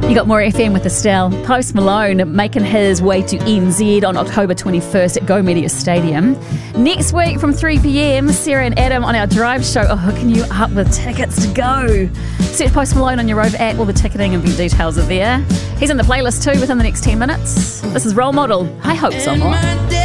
You got more FM with Estelle. Post Malone making his way to NZ on October 21st at Go Media Stadium. Next week from 3 p.m, Sarah and Adam on our drive show are hooking you up with tickets to go. Search Post Malone on your Rover app. All the ticketing and event details are there. He's in the playlist too within the next 10 minutes. This is Role Model. I hope so.